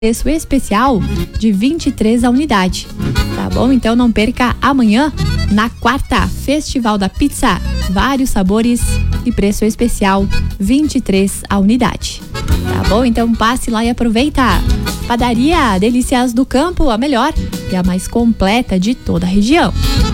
preço especial de 23 a unidade. Tá bom? Então não perca amanhã, na quarta, Festival da Pizza. Vários sabores e preço especial 23 a unidade. Tá bom? Então passe lá e aproveita. Padaria Delícias do Campo, a melhor e a mais completa de toda a região.